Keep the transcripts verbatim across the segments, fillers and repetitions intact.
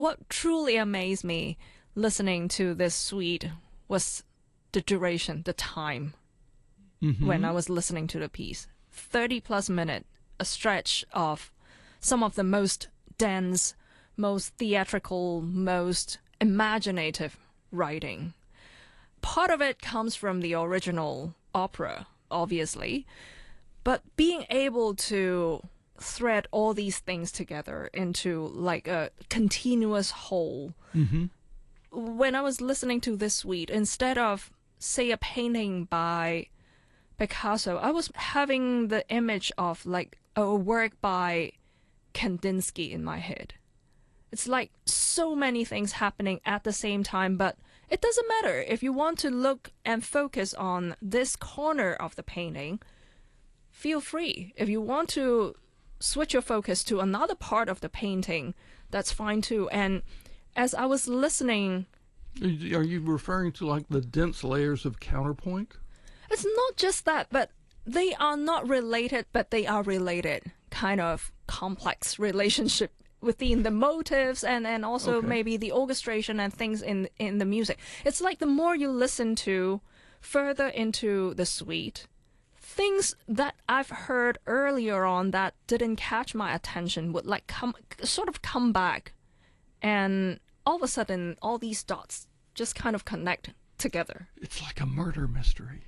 What truly amazed me listening to this suite was the duration, the time Mm-hmm. when I was listening to the piece. thirty plus minutes, a stretch of some of the most dense, most theatrical, most imaginative writing. Part of it comes from the original opera, obviously, but being able to thread all these things together into like a continuous whole. Mm-hmm. When I was listening to this suite, instead of, say, a painting by Picasso, I was having the image of like a work by Kandinsky in my head. It's like so many things happening at the same time, but it doesn't matter. If you want to look and focus on this corner of the painting, feel free. If you want to switch your focus to another part of the painting, that's fine too. And as I was listening, Are you referring to like the dense layers of counterpoint? it's not just that, but they are not related, but they are related. Kind of complex relationship within the motives and, and also Okay. maybe the orchestration and things in in the music. It's like the more you listen to further into the suite, things that I've heard earlier on that didn't catch my attention would like come sort of come back, and all of a sudden all these dots just kind of connect together. It's like a murder mystery.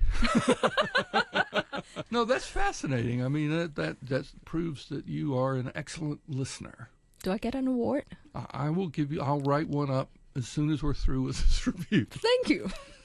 No, that's fascinating. I mean, that, that that proves that you are an excellent listener. Do I get an award? I, I will give you. I'll write one up as soon as we're through with this review. Thank you.